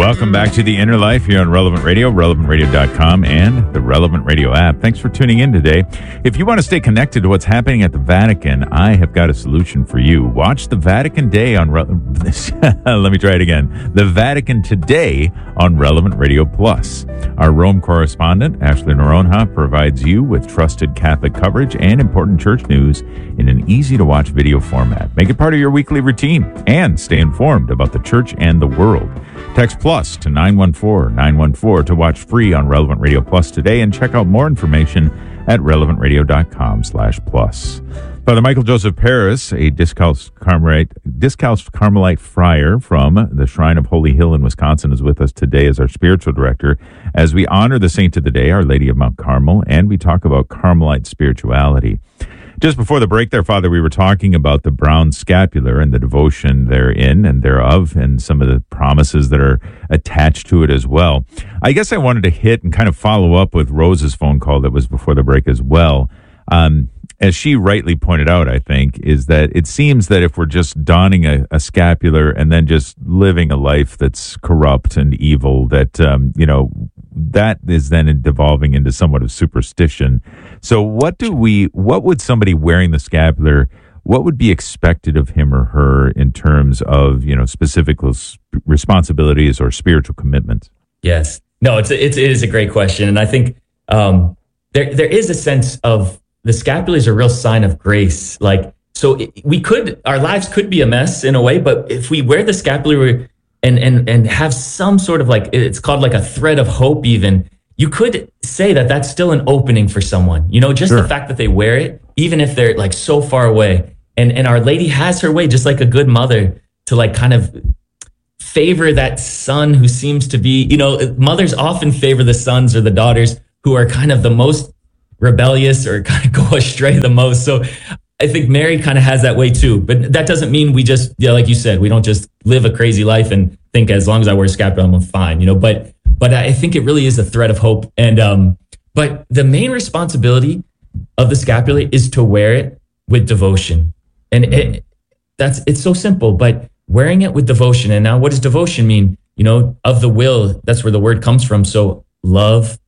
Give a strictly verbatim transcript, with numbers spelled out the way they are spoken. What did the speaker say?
Welcome back to The Inner Life here on Relevant Radio, relevant radio dot com, and the Relevant Radio app. Thanks for tuning in today. If you want to stay connected to what's happening at the Vatican, I have got a solution for you. Watch the Vatican Day on... Re- Let me try it again. The Vatican Today on Relevant Radio Plus. Our Rome correspondent, Ashley Noronha, provides you with trusted Catholic coverage and important church news in an easy-to-watch video format. Make it part of your weekly routine and stay informed about the church and the world. Text plus to nine one four nine one four to watch free on Relevant Radio Plus today, and check out more information at relevant radio dot com slash plus. Father Michael Joseph Paris, a Discalced Carmelite, Discalced Carmelite friar from the Shrine of Holy Hill in Wisconsin, is with us today as our spiritual director as we honor the saint of the day, Our Lady of Mount Carmel, and we talk about Carmelite spirituality. Just before the break there, Father, we were talking about the brown scapular and the devotion therein and thereof, and some of the promises that are attached to it as well. I guess I wanted to hit and kind of follow up with Rose's phone call that was before the break as well. Um, as she rightly pointed out, I think, is that it seems that if we're just donning a, a scapular and then just living a life that's corrupt and evil, that, um, you know, that is then devolving into somewhat of superstition. So what do we, what would somebody wearing the scapular, what would be expected of him or her in terms of, you know, specific responsibilities or spiritual commitments? Yes. No, it's, a, it's, it is a great question. And I think um, there there is a sense of the scapular is a real sign of grace. Like, so it, we could, our lives could be a mess in a way, but if we wear the scapular and, and, and have some sort of like, it's called like a thread of hope even, you could say that that's still an opening for someone, you know, just Sure. the fact that they wear it, even if they're like so far away. And, and Our Lady has her way, just like a good mother, to like kind of favor that son who seems to be, you know, mothers often favor the sons or the daughters who are kind of the most rebellious or kind of go astray the most. So I think Mary kind of has that way too, but that doesn't mean we just, yeah, like you said, we don't just live a crazy life and think as long as I wear a scapular, I'm fine, you know, but, but I think it really is a thread of hope. And, um, but the main responsibility of the scapular is to wear it with devotion. And it, that's, it's so simple, but wearing it with devotion. And now what does devotion mean? You know, of the will, that's where the word comes from. So love